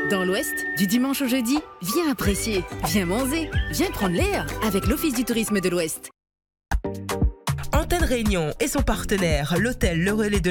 Dans l'Ouest, du dimanche au jeudi, viens apprécier, viens manger, viens prendre l'air avec l'Office du tourisme de l'Ouest. Antenne Réunion et son partenaire, l'hôtel Le Relais de